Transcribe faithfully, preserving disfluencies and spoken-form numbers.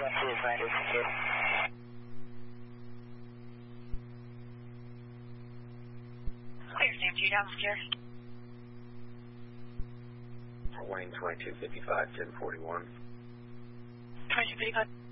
Clear, Sam G downstairs. Wayne twenty-two fifty-five, ten forty-one. twenty-two fifty-five.